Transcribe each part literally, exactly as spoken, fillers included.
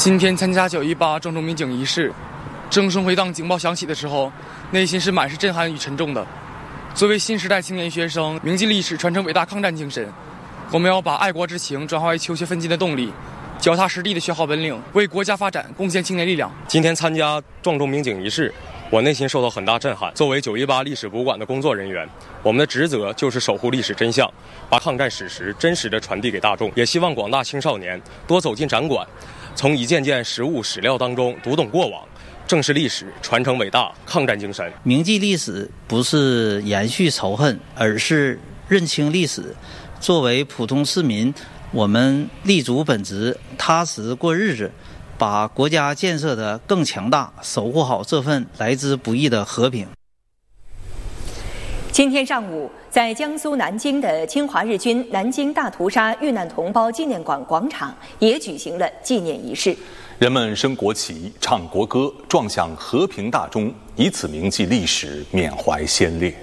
今天参加九一八庄重鸣警仪式，钟声回荡，警报响起的时候，内心是满是震撼与沉重的。作为新时代青年学生，铭记历史，传承伟大抗战精神，我们要把爱国之情转化为求学奋进的动力，脚踏实地的学好本领，为国家发展贡献青年力量。 今天参加庄重鸣警仪式，我内心受到很大震撼。作为九一八历史博物馆的工作人员，我们的职责就是守护历史真相，把抗战史实真实的传递给大众。也希望广大青少年多走进展馆，从一件件实物史料当中读懂过往，正视历史，传承伟大抗战精神。 铭记历史不是延续仇恨，而是认清历史。作为普通市民，我们立足本职，踏实过日子，把国家建设得更强大，守护好这份来之不易的和平。 今天上午，在江苏南京的侵华日军南京大屠杀遇难同胞纪念馆广场也举行了纪念仪式。 人们升国旗、唱国歌，撞响和平大钟，以此铭记历史，缅怀先烈。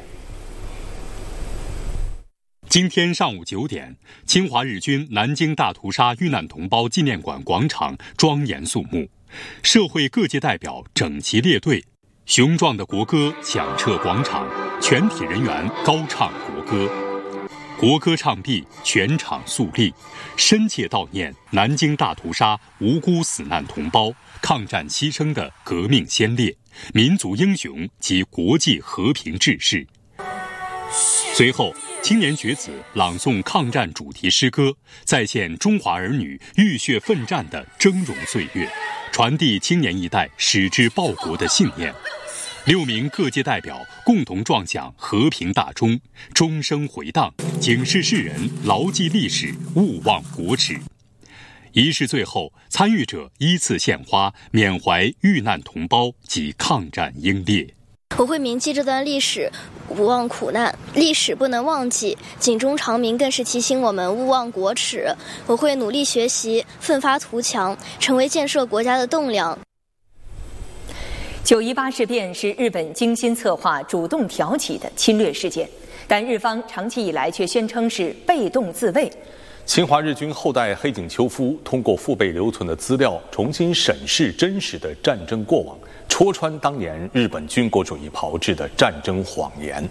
今天上午九点，侵华日军南京大屠杀遇难同胞纪念馆广场庄严肃穆，社会各界代表整齐列队，雄壮的国歌响彻广场，全体人员高唱国歌。国歌唱毕，全场肃立，深切悼念南京大屠杀无辜死难同胞、抗战牺牲的革命先烈、民族英雄及国际和平志士。随后，青年学子朗诵抗战主题诗歌，再现中华儿女浴血奋战的峥嵘岁月，传递青年一代矢志报国的信念。六名各界代表共同撞响和平大钟，钟声回荡，警示世人牢记历史，勿忘国耻。仪式最后，参与者依次献花，缅怀遇难同胞及抗战英烈。 我会铭记这段历史，勿忘苦难，历史不能忘记，警钟长鸣更是提醒我们勿忘国耻。我会努力学习，奋发图强，成为建设国家的栋梁。 九一八事变是日本精心策划、主动挑起的侵略事件，但日方长期以来却宣称是被动自卫。 侵华日军后代黑井秋夫通过父辈留存的资料，重新审视真实的战争过往，戳穿当年日本军国主义炮制的战争谎言。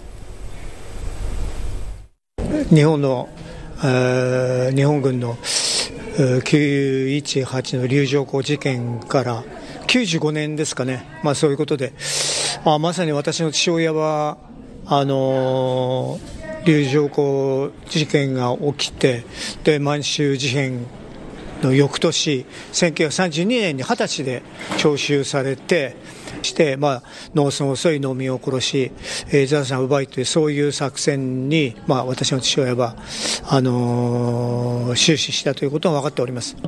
日本の、呃、日本軍のきゅういちはちの龍城港事件からきゅうじゅうごねんですかね、まあ、そういうことで、あまさに私の父親はあの龍城港事件が起きて、で満州事変の翌年せんきゅうひゃくさんじゅうにねんにはたちで徴収されてして、まあ、農村遅い農民を殺し、えー、財産を奪いというそういう作戦に、まあ、私の父親はあのー、終始したということが分かっております。